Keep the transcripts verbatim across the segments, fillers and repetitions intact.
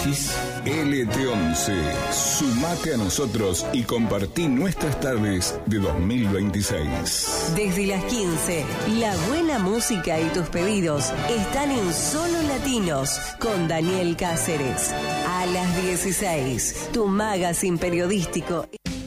decís? L T once. Sumate a nosotros y compartí nuestras tardes de dos mil veintiséis. Desde las quince, la buena música y tus pedidos están en Solo Latinos con Daniel Cáceres. A las dieciséis, tu magazine periodístico.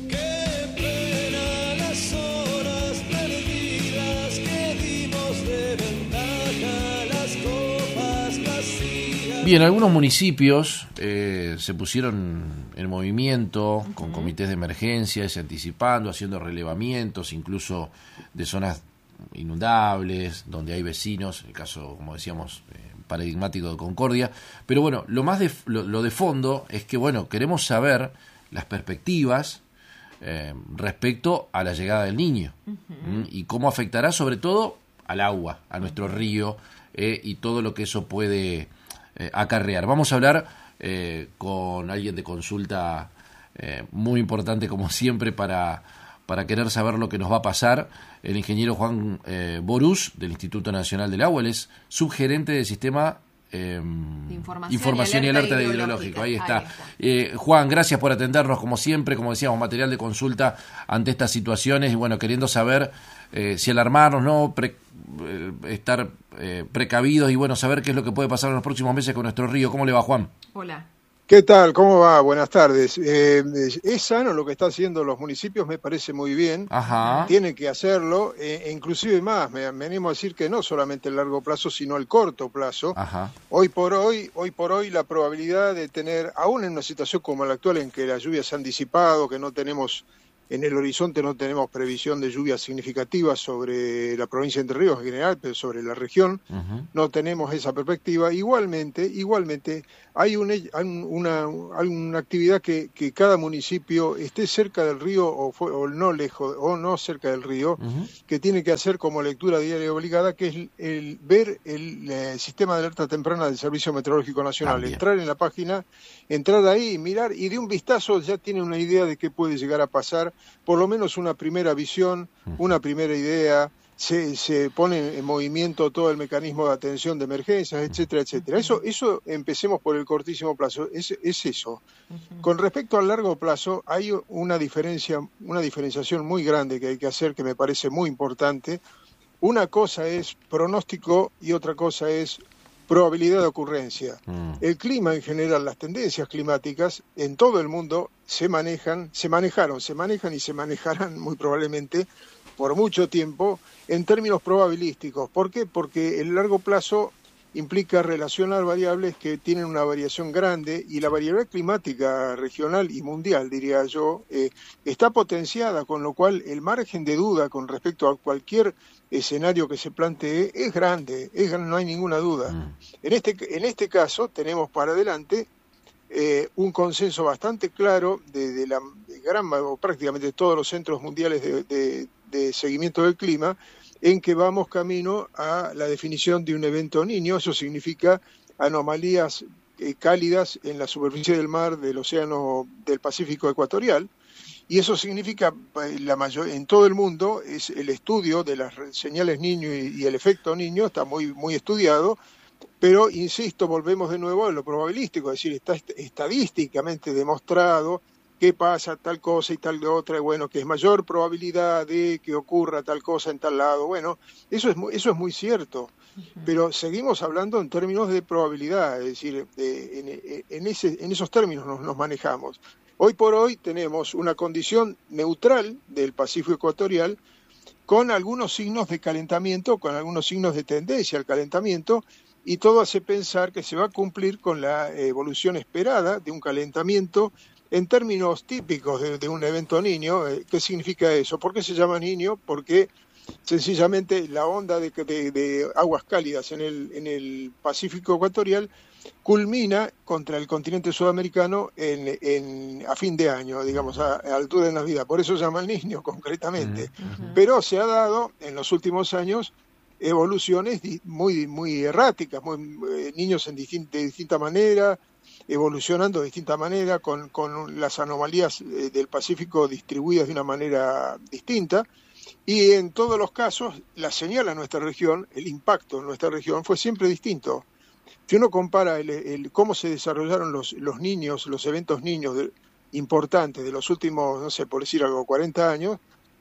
Bien, algunos municipios eh, se pusieron en movimiento con comités de emergencia, se anticipando, haciendo relevamientos, incluso de zonas inundables, donde hay vecinos, el caso, como decíamos, eh, paradigmático de Concordia. Pero bueno, lo más de, lo, lo de fondo es que, bueno, queremos saber las perspectivas eh, respecto a la llegada del Niño, uh-huh. y cómo afectará sobre todo al agua, a nuestro río, eh, y todo lo que eso puede Eh, acarrear. Vamos a hablar eh, con alguien de consulta eh, muy importante, como siempre, para, para querer saber lo que nos va a pasar. El ingeniero Juan eh, Borús, del Instituto Nacional del Agua. Él es subgerente del sistema eh, Información, Información y Alerta, y alerta Hidrológico. Ahí está. Ahí está. Eh, Juan, gracias por atendernos, como siempre, como decíamos, material de consulta ante estas situaciones, y bueno, queriendo saber eh, si alarmarnos, no, pre, eh, estar eh, precavidos, y bueno, saber qué es lo que puede pasar en los próximos meses con nuestro río. ¿Cómo le va, Juan? Hola. ¿Qué tal? ¿Cómo va? Buenas tardes. Eh, es sano lo que están haciendo los municipios, me parece muy bien. Ajá. Tienen que hacerlo, eh, e inclusive más, me, me animo a decir que no solamente el largo plazo, sino el corto plazo. Ajá. Hoy por hoy, hoy por hoy la probabilidad de tener, aún en una situación como la actual en que las lluvias se han disipado, que no tenemos, en el horizonte no tenemos previsión de lluvias significativas sobre la provincia de Entre Ríos en general, pero sobre la región, uh-huh. no tenemos esa perspectiva. Igualmente, igualmente hay un, una, una actividad que, que cada municipio esté cerca del río o, fue, o no lejos o no cerca del río, uh-huh. que tiene que hacer como lectura diaria obligada, que es el, el ver el, el sistema de alerta temprana del Servicio Meteorológico Nacional. También. Entrar en la página, entrar ahí, mirar, y de un vistazo ya tiene una idea de qué puede llegar a pasar, por lo menos una primera visión, uh-huh. una primera idea. Se, se pone en movimiento todo el mecanismo de atención de emergencias, etcétera, etcétera. Eso, eso empecemos por el cortísimo plazo, es, es eso. Uh-huh. Con respecto al largo plazo, hay una diferencia, una diferenciación muy grande que hay que hacer, que me parece muy importante. Una cosa es pronóstico y otra cosa es probabilidad de ocurrencia. Uh-huh. El clima en general, las tendencias climáticas en todo el mundo se manejan, se manejaron, se manejan y se manejarán muy probablemente por mucho tiempo en términos probabilísticos. ¿Por qué? Porque el largo plazo implica relacionar variables que tienen una variación grande, y la variabilidad climática regional y mundial, diría yo, eh, está potenciada, con lo cual el margen de duda con respecto a cualquier escenario que se plantee es grande, es, no hay ninguna duda. Mm. En este, en este caso tenemos para adelante eh, un consenso bastante claro de, de la de gran o prácticamente todos los centros mundiales de, de de seguimiento del clima, en que vamos camino a la definición de un evento Niño. Eso significa anomalías eh, cálidas en la superficie del mar del océano del Pacífico ecuatorial, y eso significa, la mayor, en todo el mundo, es el estudio de las señales Niño y, y el efecto Niño está muy, muy estudiado, pero, insisto, volvemos de nuevo a lo probabilístico, es decir, está estadísticamente demostrado qué pasa tal cosa y tal otra, y bueno, que es mayor probabilidad de que ocurra tal cosa en tal lado. Bueno, eso es muy, eso es muy cierto, uh-huh. pero seguimos hablando en términos de probabilidad, es decir, de, en, en, ese, en esos términos nos, nos manejamos. Hoy por hoy tenemos una condición neutral del Pacífico ecuatorial, con algunos signos de calentamiento, con algunos signos de tendencia al calentamiento, y todo hace pensar que se va a cumplir con la evolución esperada de un calentamiento en términos típicos de, de un evento Niño. ¿Qué significa eso? ¿Por qué se llama Niño? Porque sencillamente la onda de, de, de aguas cálidas en el, en el Pacífico ecuatorial culmina contra el continente sudamericano en, en, a fin de año, digamos, a, a altura de Navidad. Por eso se llama el Niño, concretamente. Uh-huh. Pero se ha dado en los últimos años evoluciones muy, muy erráticas, muy, eh, niños en distin- de distinta manera, evolucionando de distinta manera, con, con las anomalías eh, del Pacífico distribuidas de una manera distinta, y en todos los casos la señal a nuestra región, el impacto en nuestra región fue siempre distinto. si uno compara el, el, cómo se desarrollaron los, los niños, los eventos niños de, importantes de los últimos, no sé, por decir algo, cuarenta años,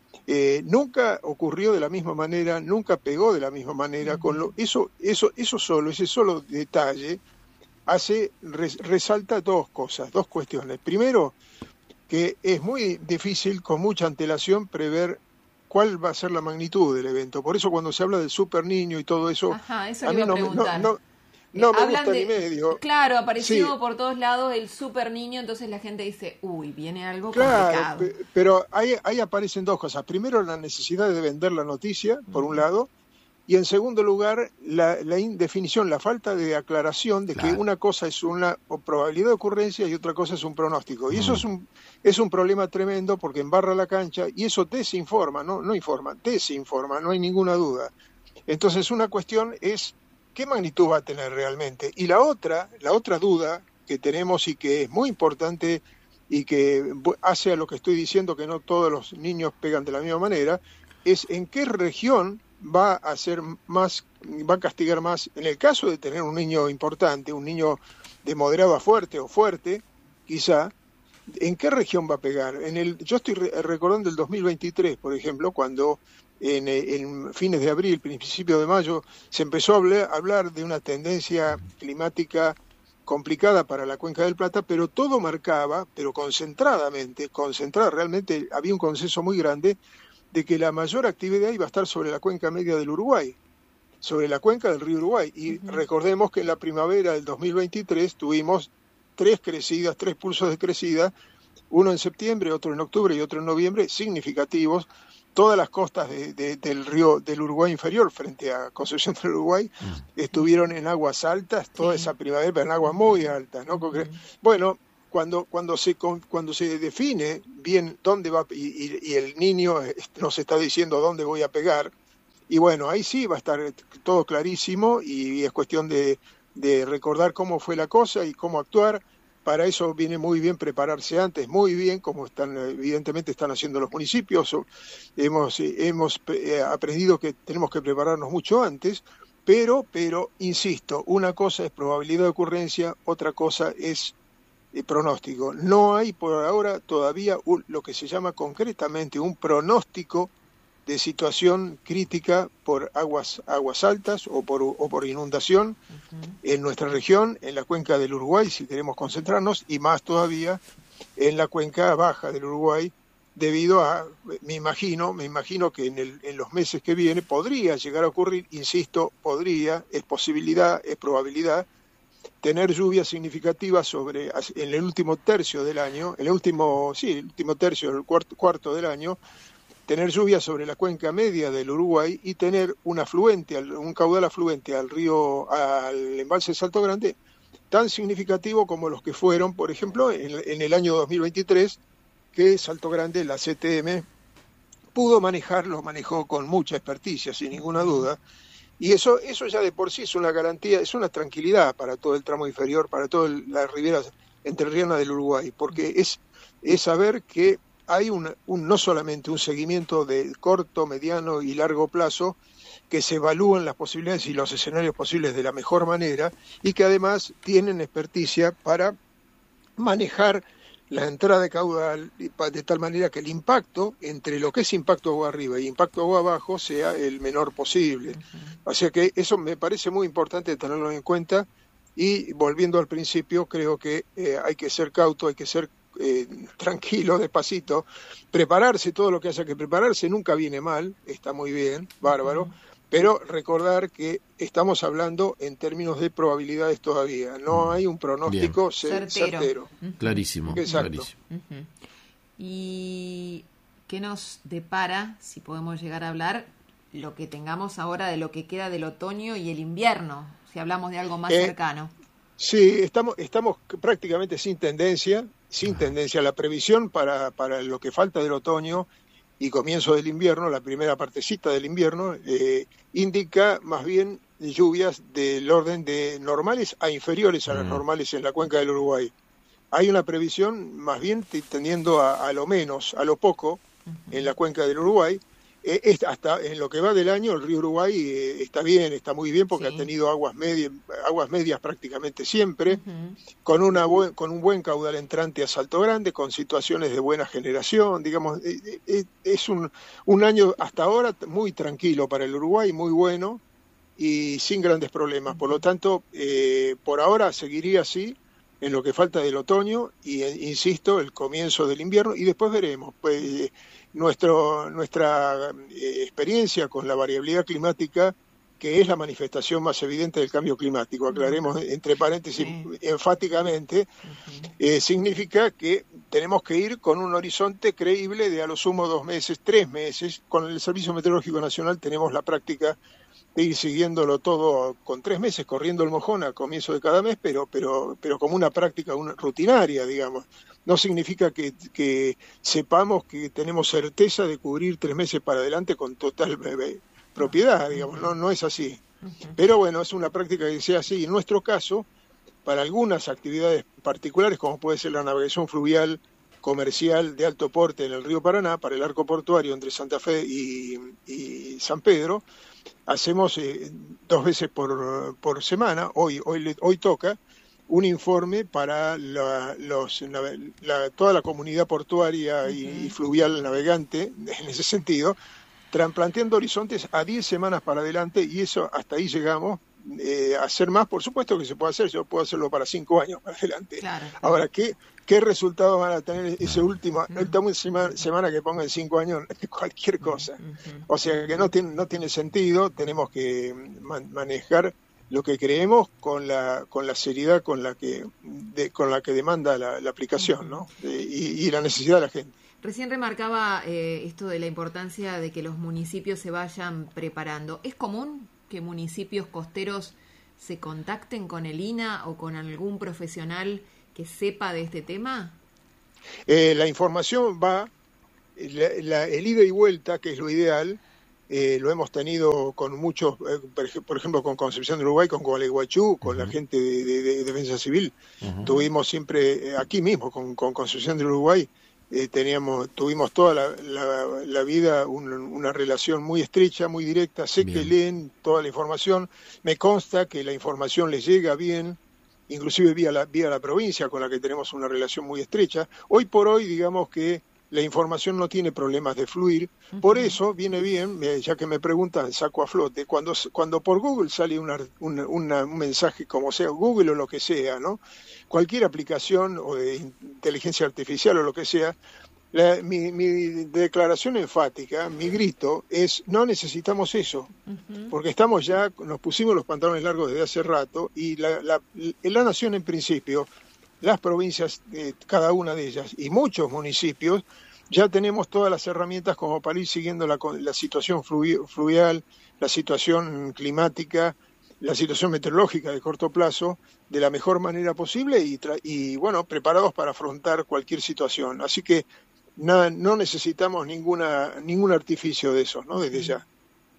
eh, nunca ocurrió de la misma manera, nunca pegó de la misma manera. Con lo, eso, eso, eso solo, ese solo detalle hace res, resalta dos cosas, dos cuestiones. Primero, que es muy difícil con mucha antelación prever cuál va a ser la magnitud del evento. Por eso cuando se habla del super niño y todo eso, Ajá, eso a mí iba a no, preguntar. no, no, no me Hablan gusta de, ni medio. Claro, apareció Sí. por todos lados el super niño, entonces la gente dice, uy, viene algo Claro, complicado. pe- pero ahí, ahí aparecen dos cosas. Primero, la necesidad de vender la noticia, por un lado, y en segundo lugar, la, la indefinición, la falta de aclaración de Claro. que una cosa es una probabilidad de ocurrencia y otra cosa es un pronóstico. Y eso es un, es un problema tremendo porque embarra la cancha y eso desinforma, no, no informa, desinforma, no hay ninguna duda. Entonces, una cuestión es qué magnitud va a tener realmente. Y la otra, la otra duda que tenemos y que es muy importante y que bu- hace a lo que estoy diciendo que no todos los niños pegan de la misma manera, es en qué región va a ser más, va a castigar más. En el caso de tener un niño importante, un niño de moderado a fuerte o fuerte, quizá, ¿en qué región va a pegar? En el, yo estoy re- recordando el dos mil veintitrés, por ejemplo, cuando en, eh, en fines de abril, principio de mayo, se empezó a hablar, a hablar de una tendencia climática complicada para la Cuenca del Plata, pero todo marcaba, pero concentradamente, concentrada, realmente había un consenso muy grande de que la mayor actividad iba a estar sobre la cuenca media del Uruguay, sobre la cuenca del río Uruguay. Y uh-huh. recordemos que en la primavera del dos mil veintitrés tuvimos tres crecidas, tres pulsos de crecida, uno en septiembre, otro en octubre y otro en noviembre, significativos. Todas las costas de, de, del río del Uruguay inferior frente a Concepción del Uruguay uh-huh. estuvieron en aguas altas toda sí. esa primavera, pero en aguas muy altas, ¿no? Uh-huh. Bueno, cuando cuando se cuando se define bien dónde va y, y, y el niño nos está diciendo dónde voy a pegar, y bueno, ahí sí va a estar todo clarísimo y es cuestión de, de recordar cómo fue la cosa y cómo actuar. Para eso viene muy bien prepararse antes, muy bien, como están evidentemente están haciendo los municipios. Hemos hemos aprendido que tenemos que prepararnos mucho antes, pero pero insisto, una cosa es probabilidad de ocurrencia, otra cosa es eh, pronóstico. No hay por ahora todavía un, lo que se llama concretamente un pronóstico de situación crítica por aguas aguas altas o por o por inundación uh-huh. en nuestra región, en la cuenca del Uruguay, si queremos concentrarnos, y más todavía en la cuenca baja del Uruguay, debido a, me imagino, me imagino que en, el, en los meses que vienen podría llegar a ocurrir, insisto, podría, es posibilidad, es probabilidad, tener lluvias significativas sobre en el último tercio del año, en el último, sí, el último tercio, el cuarto, cuarto del año, tener lluvias sobre la cuenca media del Uruguay y tener un afluente, un caudal afluente al río, al embalse de Salto Grande, tan significativo como los que fueron, por ejemplo, en, en el año dos mil veintitrés, que Salto Grande, la C T M, pudo manejar, lo manejó con mucha experticia, sin ninguna duda, y eso, eso ya de por sí es una garantía, es una tranquilidad para todo el tramo inferior, para toda la ribera entrerriana del Uruguay, porque es, es saber que hay un, un, no solamente un seguimiento de corto, mediano y largo plazo, que se evalúan las posibilidades y los escenarios posibles de la mejor manera y que además tienen experticia para manejar la entrada de caudal de tal manera que el impacto entre lo que es impacto agua arriba y impacto agua abajo sea el menor posible. Uh-huh. O sea que eso me parece muy importante tenerlo en cuenta y volviendo al principio, creo que eh, hay que ser cauto, hay que ser Eh, tranquilo, despacito, prepararse, todo lo que haya que prepararse nunca viene mal, está muy bien, bárbaro, uh-huh. pero recordar que estamos hablando en términos de probabilidades todavía, no hay un pronóstico cer- certero. certero. Uh-huh. Clarísimo. Exacto. Clarísimo. Uh-huh. ¿Y qué nos depara, si podemos llegar a hablar, lo que tengamos ahora de lo que queda del otoño y el invierno, si hablamos de algo más eh, cercano? Sí, estamos, estamos prácticamente sin tendencia, sin tendencia. La previsión para, para lo que falta del otoño y comienzo del invierno, la primera partecita del invierno, eh, indica más bien lluvias del orden de normales a inferiores a las mm. normales en la cuenca del Uruguay. Hay una previsión más bien tendiendo a, a lo menos, a lo poco, uh-huh. en la cuenca del Uruguay, eh, es, hasta en lo que va del año el río Uruguay eh, está bien, está muy bien porque sí. ha tenido aguas medias, aguas medias prácticamente siempre, uh-huh. con una buen, con un buen caudal entrante a Salto Grande, con situaciones de buena generación, digamos, eh, eh, es un, un año hasta ahora muy tranquilo para el Uruguay, muy bueno y sin grandes problemas. Por lo tanto, eh, por ahora seguiría así en lo que falta del otoño y, eh, insisto, el comienzo del invierno, y después veremos. Pues, eh, nuestro, nuestra eh, experiencia con la variabilidad climática, que es la manifestación más evidente del cambio climático, aclaremos entre paréntesis sí. enfáticamente, uh-huh. eh, significa que tenemos que ir con un horizonte creíble de a lo sumo dos meses, tres meses. Con el Servicio Meteorológico Nacional tenemos la práctica de ir siguiéndolo todo con tres meses, corriendo el mojón a comienzo de cada mes, pero pero pero como una práctica una, rutinaria, digamos. No significa que, que sepamos que tenemos certeza de cubrir tres meses para adelante con total eh, propiedad, digamos, no, no es así. Pero bueno, es una práctica que sea así. En nuestro caso, para algunas actividades particulares, como puede ser la navegación fluvial comercial de alto porte en el río Paraná, para el arco portuario entre Santa Fe y, y San Pedro, hacemos eh, dos veces por, por semana, hoy, hoy, hoy toca, un informe para la, los, la, toda la comunidad portuaria uh-huh. y, y fluvial navegante, en ese sentido, planteando horizontes a diez semanas para adelante, y eso hasta ahí llegamos. Eh, hacer más, por supuesto que se puede hacer, yo puedo hacerlo para cinco años para adelante. Claro. Ahora, ¿qué, qué resultados van a tener ese último, uh-huh. última semana, semana que pongan cinco años? Cualquier cosa. Uh-huh. O sea que no tiene, no tiene sentido, tenemos que man, manejar lo que creemos con la con la seriedad con la que de, con la que demanda la, la aplicación, ¿no? Y, y la necesidad de la gente. Recién remarcaba eh, esto de la importancia de que los municipios se vayan preparando. ¿Es común que municipios costeros se contacten con el I N A o con algún profesional que sepa de este tema? Eh, la información va, la, la, el ida y vuelta, que es lo ideal, eh, lo hemos tenido con muchos, eh, por ejemplo, con Concepción del Uruguay, con Gualeguaychú, con uh-huh. la gente de, de, de Defensa Civil. Uh-huh. Tuvimos siempre, eh, aquí mismo, con, con Concepción del Uruguay, Eh, teníamos, tuvimos toda la, la, la vida un, una relación muy estrecha, muy directa. Sé bien. Que leen toda la información, me consta que la información les llega bien, inclusive vía la, vía la provincia con la que tenemos una relación muy estrecha. Hoy por hoy, digamos que la información no tiene problemas de fluir, uh-huh. por eso viene bien, ya que me preguntan, saco a flote, cuando, cuando por Google sale una, una, una, un mensaje, como sea, Google o lo que sea, ¿no? Cualquier aplicación o de inteligencia artificial o lo que sea, la, mi, mi declaración enfática, mi grito es, no necesitamos eso, uh-huh. porque estamos ya, nos pusimos los pantalones largos desde hace rato, y la, la, la nación en principio, las provincias, eh, cada una de ellas, y muchos municipios, ya tenemos todas las herramientas como para ir siguiendo la, la situación fluvial, la situación climática, la situación meteorológica de corto plazo, de la mejor manera posible y, tra- y bueno, preparados para afrontar cualquier situación. Así que nada, no necesitamos ninguna ningún artificio de esos, ¿no? Desde ya.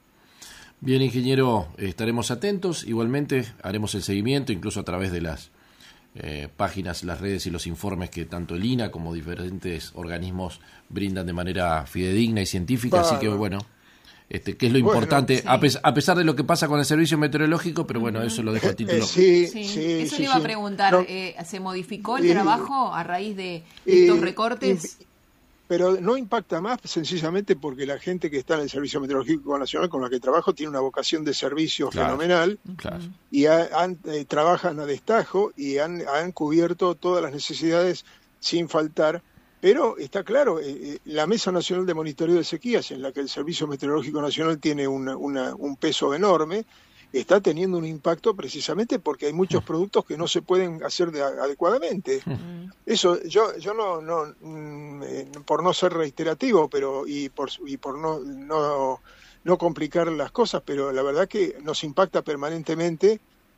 Bien, ingeniero, estaremos atentos. Igualmente haremos el seguimiento, incluso a través de las eh, páginas, las redes y los informes que tanto el I N A como diferentes organismos brindan de manera fidedigna y científica. Claro. Así que, bueno, este, que es lo bueno, importante, sí. a, pes- a pesar de lo que pasa con el servicio meteorológico, pero bueno, eso lo dejo a título. Eh, sí, sí, sí, eso sí, le iba sí. a preguntar, no. eh, ¿se modificó el eh, trabajo a raíz de eh, estos recortes? Eh, pero no impacta más sencillamente porque la gente que está en el Servicio Meteorológico Nacional con la que trabajo tiene una vocación de servicio claro, fenomenal claro. y ha, han, eh, trabajan a destajo y han, han cubierto todas las necesidades sin faltar, pero está claro, eh, la Mesa Nacional de Monitoreo de Sequías, en la que el Servicio Meteorológico Nacional tiene una, una, un peso enorme, está teniendo un impacto precisamente porque hay muchos productos que no se pueden hacer de, adecuadamente. Uh-huh. Eso, yo yo no, no mm, por no ser reiterativo, pero y por y por no, no no complicar las cosas, pero la verdad que nos impacta permanentemente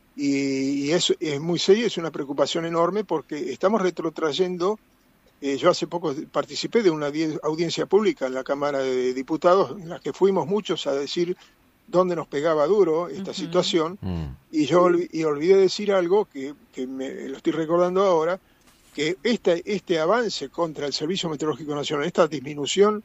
y, y es, es muy serio, es una preocupación enorme porque estamos retrotrayendo. Eh, yo hace poco participé de una audiencia pública en la Cámara de Diputados, en la que fuimos muchos a decir dónde nos pegaba duro esta uh-huh. situación, uh-huh. y yo olv- y olvidé decir algo que, que me lo estoy recordando ahora, que este, este avance contra el Servicio Meteorológico Nacional, esta disminución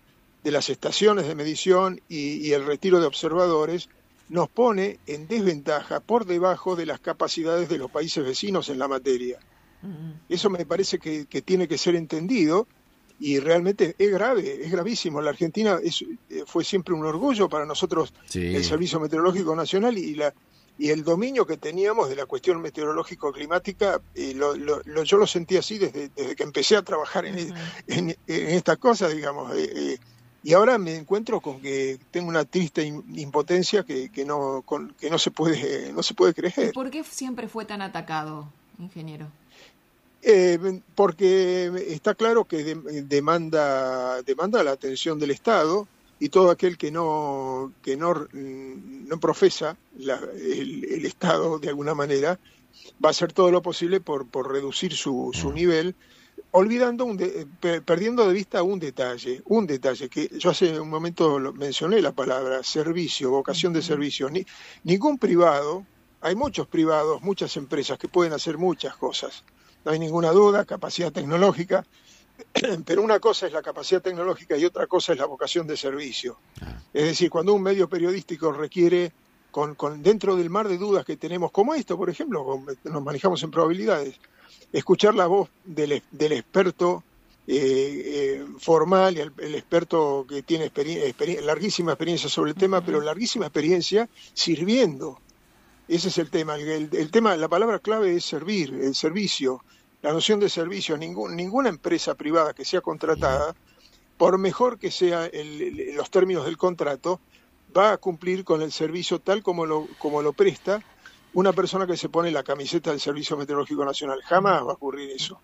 de las estaciones de medición y, y el retiro de observadores nos pone en desventaja por debajo de las capacidades de los países vecinos en la materia. Eso me parece que, que tiene que ser entendido y realmente es grave, es gravísimo. La Argentina es, fue siempre un orgullo para nosotros, sí. el Servicio Meteorológico Nacional y la y el dominio que teníamos de la cuestión meteorológico-climática, eh, lo, lo, lo, yo lo sentí así desde, desde que empecé a trabajar en, uh-huh. en, en estas cosas, digamos. Eh, eh, y ahora me encuentro con que tengo una triste impotencia que, que, no, con, que no se puede no se puede creer. ¿Por qué siempre fue tan atacado, ingeniero? Eh, porque está claro que de, demanda demanda la atención del Estado y todo aquel que no que no, no profesa la, el, el Estado de alguna manera va a hacer todo lo posible por, por reducir su, su nivel, olvidando un de, perdiendo de vista un detalle, un detalle que yo hace un momento lo, mencioné la palabra servicio, vocación de servicio. Ni, ningún privado, hay muchos privados, muchas empresas que pueden hacer muchas cosas. No hay ninguna duda, capacidad tecnológica, pero una cosa es la capacidad tecnológica y otra cosa es la vocación de servicio. Es decir, cuando un medio periodístico requiere, con, con dentro del mar de dudas que tenemos, como esto, por ejemplo, con, nos manejamos en probabilidades, escuchar la voz del, del experto eh, eh, formal, y el, el experto que tiene experien, experien, larguísima experiencia sobre el tema, pero larguísima experiencia sirviendo. Ese es el tema. El, el tema, la palabra clave es servir, el servicio. La noción de servicio, ningún, ninguna empresa privada que sea contratada, por mejor que sea el, el, los términos del contrato, va a cumplir con el servicio tal como lo, como lo presta una persona que se pone la camiseta del Servicio Meteorológico Nacional. Jamás va a ocurrir eso.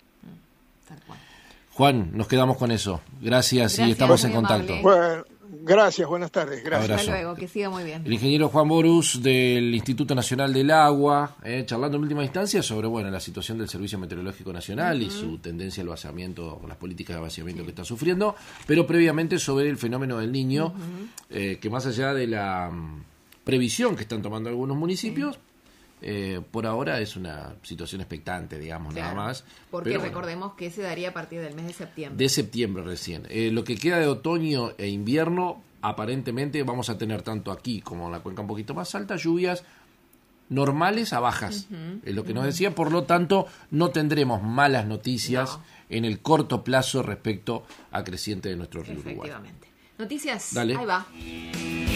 Juan, nos quedamos con eso. Gracias, Gracias y estamos en contacto. Bueno, gracias, buenas tardes. Gracias. Hasta luego, que siga muy bien. El ingeniero Juan Borús del Instituto Nacional del Agua, eh, charlando en última instancia sobre bueno la situación del Servicio Meteorológico Nacional uh-huh. y su tendencia al vaciamiento, las políticas de vaciamiento sí. que está sufriendo, pero previamente sobre el fenómeno del Niño, uh-huh. eh, que más allá de la um, previsión que están tomando algunos municipios, sí. Eh, por ahora es una situación expectante, digamos, claro, nada más. Porque pero, recordemos bueno, que se daría a partir del mes de septiembre. De septiembre recién. Eh, lo que queda de otoño e invierno, aparentemente vamos a tener tanto aquí como en la cuenca un poquito más alta, lluvias normales a bajas. Uh-huh, es lo que uh-huh. nos decía, por lo tanto, no tendremos malas noticias no. en el corto plazo respecto a creciente de nuestro río Uruguay. Efectivamente. Noticias, Dale. Ahí va.